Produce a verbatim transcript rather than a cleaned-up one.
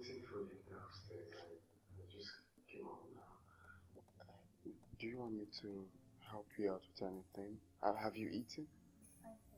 waiting for you downstairs. I, I just came home now. Do you want me to help you out with anything? Uh, have you eaten?